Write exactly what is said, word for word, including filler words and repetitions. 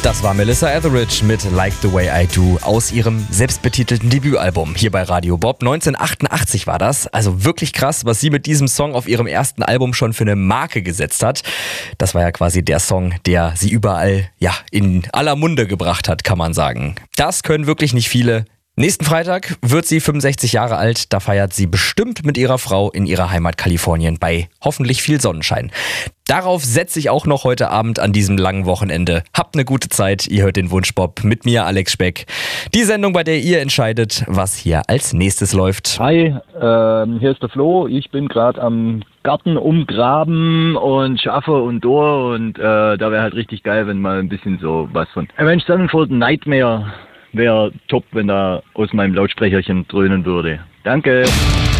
Das war Melissa Etheridge mit Like the Way I Do aus ihrem selbstbetitelten Debütalbum hier bei Radio Bob. neunzehnhundertachtundachtzig war das. Also wirklich krass, was sie mit diesem Song auf ihrem ersten Album schon für eine Marke gesetzt hat. Das war ja quasi der Song, der sie überall, ja, in aller Munde gebracht hat, kann man sagen. Das können wirklich nicht viele. Nächsten Freitag wird sie fünfundsechzig Jahre alt. Da feiert sie bestimmt mit ihrer Frau in ihrer Heimat Kalifornien bei hoffentlich viel Sonnenschein. Darauf setze ich auch noch heute Abend an diesem langen Wochenende. Habt eine gute Zeit. Ihr hört den Wunschbob mit mir, Alex Speck. Die Sendung, bei der ihr entscheidet, was hier als nächstes läuft. Hi, ähm, hier ist der Flo. Ich bin gerade am Garten umgraben und schaffe und durch. Und äh, da wäre halt richtig geil, wenn mal ein bisschen so was von Avenged Sevenfold Nightmare wäre top, wenn da aus meinem Lautsprecherchen dröhnen würde. Danke.